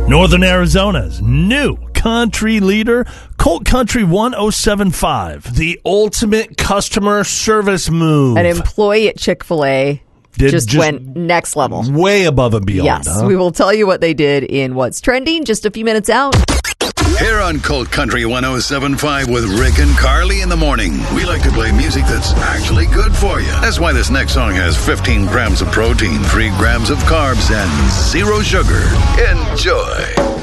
Northern Arizona's new country leader, Colt Country 1075. The ultimate customer service move. An employee at Chick-fil-A just went next level. Way above and beyond. Yes, huh? we will tell you what they did in What's Trending just a few minutes out. Here on Colt Country 107.5 with Rick and Carly in the morning. We like to play music that's actually good for you. That's why this next song has 15 grams of protein, 3 grams of carbs, and 0 sugar. Enjoy.